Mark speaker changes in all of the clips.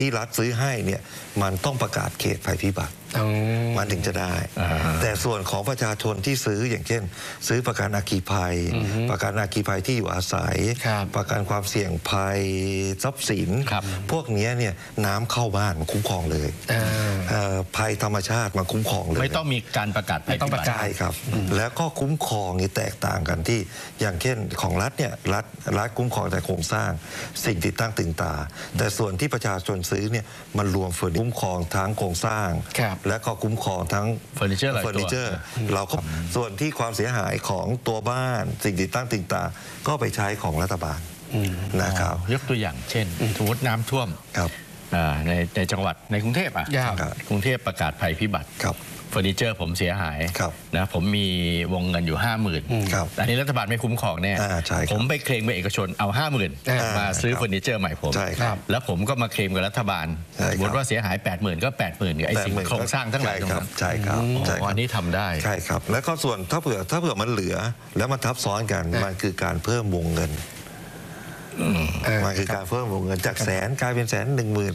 Speaker 1: ที่รัฐซื้อให้เนี่ยมันต้องประกาศเขตภัยพิบัติมันถึงจะได้แต่ส่วนของประชาชนที่ซื้ออย่างเช่นซื้อประกันอัคคีภัยประกันอัคคีภัยที่อยู่อาศัยประกันความเสี่ยงภัยทรัพย์สินพวกนี้เนี่ยน้ำเข้าบ้านมันคุ้มครองเลยภัยธรรมชาติมันคุ้มครองเลย
Speaker 2: ไม่ต้องมีการประกาศภัยพิบัติ
Speaker 1: ใช่ครับแล้วก็คุ้มครองนี่แตกต่างกันที่อย่างเช่นของรัฐเนี่ยรัฐคุ้มครองแต่โครงสร้างสิ่งติดตั้งตึงตาแต่ส่วนที่ประชาชนซื้อเนี่ยมันรวมเฟอร์นิเจอร์คุ้มครองทั้งโครงสร้างและก็คุ้มครองทั้ง
Speaker 2: เฟอร์นิเจอร์
Speaker 1: เราก็ส่วนที่ความเสียหายของตัวบ้านสิ่งติดตั้งตึงตาก็ไปใช้ของรัฐบาลนะครับ
Speaker 2: ยกตัวอย่างเช่นสมมติน้ำท่วมในจังหวัดในกรุงเทพกรุงเทพประกาศภัยพิบัติเฟอร์นิเจอร์ผมเสียหายนะผมมีวงเงินอยู่ 50,000อันนี้รัฐบาลไม่คุ้มครองแน่ผมไปเคลมกับเอกชนเอา 50,000มาซื้อเฟอร์นิเจอร์ใหม่ผมแล้วผมก็มาเคลมกับรัฐบาลสมมติว่าเสียหาย 80,000 ก็ 80,000ไอ้สิ่งโครงสร้างทั้งหลายตรงนั้น
Speaker 1: ใช่ครับ
Speaker 2: อันนี้ทำได้
Speaker 1: ใช่ครับแล้วก็ส่วนถ้าเผื่อมันเหลือแล้วมันทับซ้อนกันมันคือการเพิ่มวงเงินมันคือการเพิ่มวงเงินจากแสนกลายเป็น110,000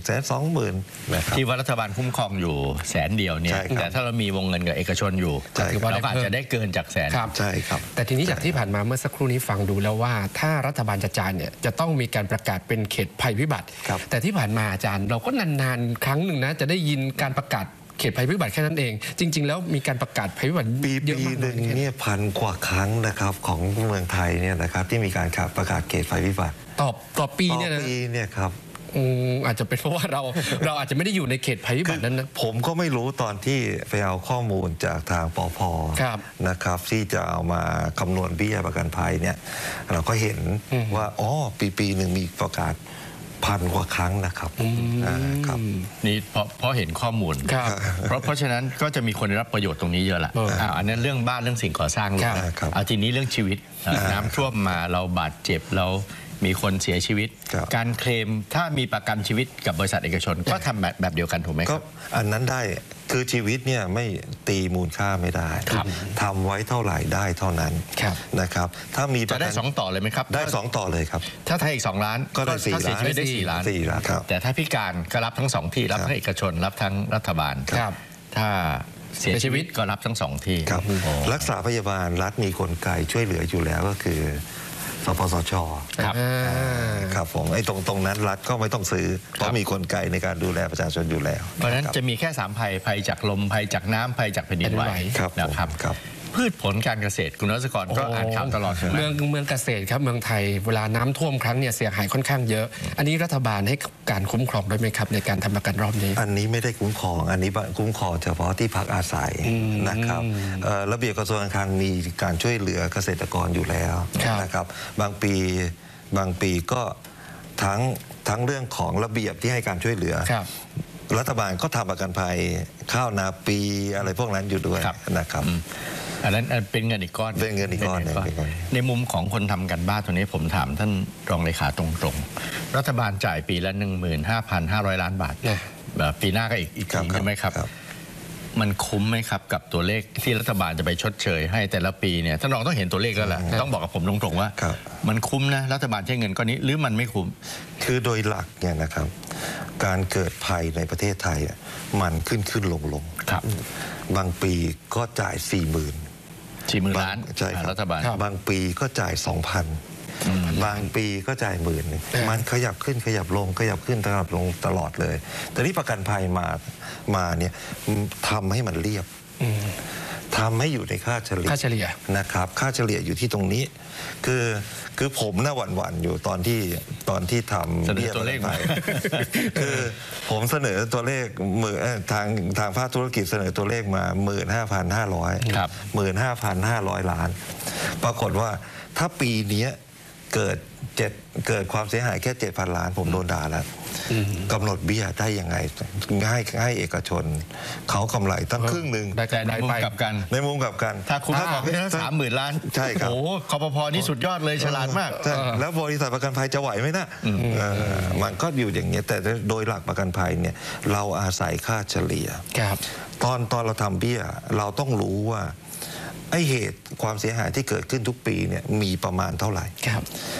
Speaker 1: 120,000
Speaker 2: ที่ว่ารัฐบาลคุ้มครองอยู่100,000เนี่ยแต่ถ้าเรามีวงเงินกับเอกชนอยู่เราอาจจะได้เกินจาก100,000
Speaker 1: ใช่ครับ
Speaker 3: แต่ทีนี้จากที่ผ่านมาเมื่อสักครู่นี้ฟังดูแล้วว่าถ้ารัฐบาลจะจ่ายเนี่ยจะต้องมีการประกาศเป็นเขตภัยพิบัติแต่ที่ผ่านมาอาจารย์เราก็นานๆครั้งหนึ่งนะจะได้ยินการประกาศเขตภัยพิบัติแค่นั้นเองจริงๆแล้วมีการประกาศภัยพิบัติ
Speaker 1: ปีหนึ่งเนี่ย1,000 กว่าครั้งนะครับของเมืองไทยเนี่ยนะครับที่มีการประกาศเขตภัยพิบัติ
Speaker 3: ต่อปีเนี่ย
Speaker 1: ครับ
Speaker 3: อาจจะเป็นเพราะว่าเราอาจจะไม่ได้อยู่ในเขตภัยพิบัตินั้นนะ
Speaker 1: ผมก็ไม่รู้ตอนที่ไปเอาข้อมูลจากทางปภ.นะครับที่จะเอามาคำนวณเบี้ยประกันภัยเนี่ยเราก็เห็นว่าปีหนึ่งมีประกาศ1,000 กว่าครั้งนะครับ
Speaker 2: นี่เพราะเห็นข้อมูลเพราะฉะนั้นก็จะมีคนได้รับประโยชน์ตรงนี้เยอะละอันนั้นเรื่องบ้านเรื่องสิ่งก่อสร้างเอาทีนี้เรื่องชีวิตน้ำท่วมมาเราบาดเจ็บเรามีคนเสียชีวิตการเคลมถ้ามีประกันชีวิตกับบริษัทเอกชนก็ทำแบบเดียวกันถูกไหมครับ
Speaker 1: อันนั้นได้คือชีวิตเนี่ยไม่ตีมูลค่าไม่ได้ทำไว้เท่าไหร่ได้เท่านั้นนะครับถ้ามี
Speaker 2: จะได้2ต่อเลยไหมครับ
Speaker 1: ได้2ต่อเลยครับ
Speaker 2: ถ้าไทยอีก2 ล้าน
Speaker 1: ก็ได้4 ล้าน
Speaker 2: ได้4 ล้านแต่ถ้าพิการก็รับทั้ง2ที่รับทั้งเอกชนรับทั้งรัฐบาลถ้าเสียชีวิตก็รับทั้ง2ที่
Speaker 1: รักษาพยาบาลรัฐมีกลไกช่วยเหลืออยู่แล้วก็คือสปสช.ครับผมไอ้ตรงนั้นรัฐก็ไม่ต้องซื้อเพราะมีกลไกในการดูแลประชาชนอยู่แล้ว
Speaker 2: เพราะฉะนั้นจะมีแค่3ภัยจากลมภัยจากน้ำภัยจากแผ่นดินไหวนะครับพืชผลการเกษตรคุณรัชกรก็อ่านข่าวตลอด
Speaker 3: เมืองเกษตรครับเมืองไทยเวลาน้ำท่วมครั้งเนี่ยเสียหายค่อนข้างเยอะอันนี้รัฐบาลให้การคุ้มครองด้วยไหมครับในการทำประกันรอบนี้
Speaker 1: อันนี้ไม่ได้คุ้มครองอันนี้คุ้มครองเฉพาะที่พักอาศัยนะครับระเบียบกระทรวงการคลังมีการช่วยเหลือเกษตรกรอยู่แล้วนะครับบางปีก็ทั้งเรื่องของระเบียบที่ให้การช่วยเหลือรัฐบาลก็ทำประกันภัยข้าวนาปีอะไรพวกนั้นอยู่ด้วยนะครับ
Speaker 2: อันนั้นเป็นเงินอีกก้อนในมุมของคนทำกันบ้านตัวนี้ผมถามท่านรองเลขาตรงๆรัฐบาลจ่ายปีละ 15,500 ล้านบาทปีหน้าก็อีกทีใช่ไหมครับมันคุ้มไหมครับกับตัวเลขที่รัฐบาลจะไปชดเชยให้แต่ละปีเนี่ยท่านรองต้องเห็นตัวเลขแล้วแหละต้องบอกกับผมตรงๆว่ามันคุ้มนะรัฐบาลใช้เงินก้อนนี้หรือมันไม่คุ้ม
Speaker 1: คือโดยหลักเนี่ยนะครับการเกิดภัยในประเทศไทยมันขึ้นลงบางปีก็จ่าย
Speaker 2: 40,000 ล้าน
Speaker 1: ใช่รัฐบาลบางปีก็จ่าย 2,000 บางปีก็จ่าย10,000มันขยับขึ้นขยับลงขยับขึ้นขยับลงตลอดเลยแต่นี่ประกันภัยมาเนี่ยทำให้มันเรียบทำให้อยู่ในค่าเฉลี่ยนะครับค่าเฉลี่ยอยู่ที่ตรงนี้คือผมน่าหวั่นอยู่ตอนที่ทำ
Speaker 2: เบี้ยตัวเลข
Speaker 1: คือผมเสนอตัวเลขทางภาคธุรกิจเสนอตัวเลขมา 15,500 ล้านปรากฏว่าถ้าปีนี้เกิดความเสียหายแค่ 7,000 ล้านผมโดนด่าแล้วกำหนดเบี้ยได้ยังไงให้เอกชนเขากำไรตั้งครึ่งหนึ่ง
Speaker 2: แต่ในมุมกลับกันถ้าคุณบอกได้ทั้ง 30,000 ล้าน
Speaker 1: ใช่ครับ
Speaker 2: โอ้คปภ.นี่สุดยอดเลยฉลาดมาก
Speaker 1: แล้วบริษัทประกันภัยจะไหวไหมนะมันก็อยู่อย่างเงี้ยแต่โดยหลักประกันภัยเนี่ยเราอาศัยค่าเฉลี่ยตอนเราทำเบี้ยเราต้องรู้ว่าไอ้เหตุความเสียหายที่เกิดขึ้นทุกปีเนี่ยมีประมาณเท่าไหร่